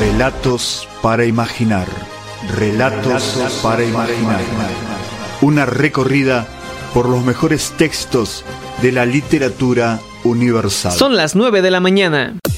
Relatos para imaginar. Relatos para imaginar. Una recorrida por los mejores textos de la literatura universal. Son las 9 de la mañana.